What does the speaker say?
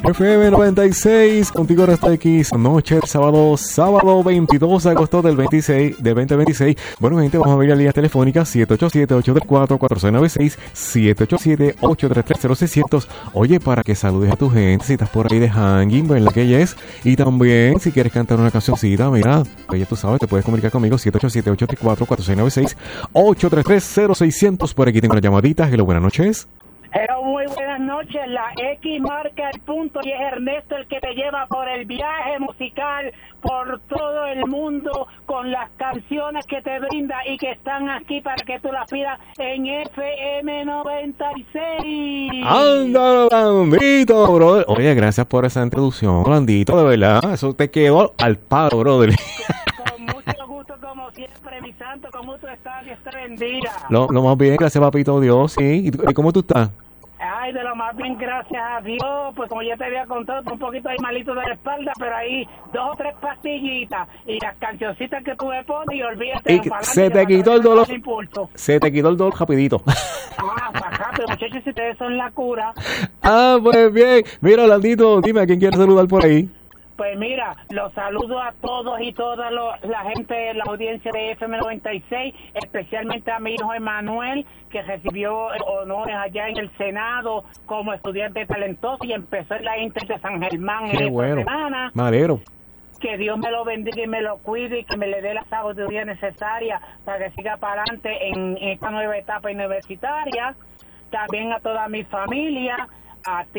FM 96, contigo hasta X, noche, sábado 22 de agosto del 2026. Bueno, gente, vamos a ver la línea telefónica 787-834-4696, 787-833-0600. Oye, para que saludes a tu gente, si estás por ahí de hanging, ¿verdad que ella es? Y también, si quieres cantar una cancioncita, mira, ya tú sabes, te puedes comunicar conmigo, 787-834-4696, 833-0600. Por aquí tengo una llamadita. Hello, buenas noches. Pero muy buenas noches, la X marca el punto y es Ernesto el que te lleva por el viaje musical por todo el mundo con las canciones que te brinda y que están aquí para que tú las pidas en FM 96. ¡Anda, Blandito, brother! Oye, gracias por esa introducción, Blandito, de verdad, eso te quedó al paro, brother. Con mucho gusto, como siempre, mi santo, ¿cómo tú estás? Dios te bendiga. Lo más bien, gracias, papito Dios, sí. ¿Y cómo tú estás? Ay, de lo más bien, gracias a Dios, pues como ya te había contado, un poquito ahí malito de la espalda, pero ahí 2 o 3 pastillitas y las cancioncitas que tú me pones y olvídate. Se te quitó el dolor. Se te quitó el dolor rapidito. Pero muchachos, si ustedes son la cura. Pues bien. Mira, Blandito, dime, ¿a quién quieres saludar por ahí? Pues mira, los saludo a todos y toda la gente de la audiencia de FM 96, especialmente a mi hijo Emanuel, que recibió honores allá en el Senado como estudiante talentoso y empezó en la Inter de San Germán en esta semana. Madero. Que Dios me lo bendiga y me lo cuide y que me le dé la sabiduría necesaria para que siga para adelante en esta nueva etapa universitaria. También a toda mi familia, a ti.